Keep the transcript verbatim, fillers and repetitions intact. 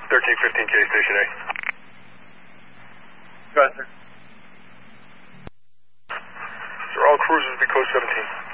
thirteen fifteen K, Station A. Go ahead, sir. Sir, all cruisers be code seventeen.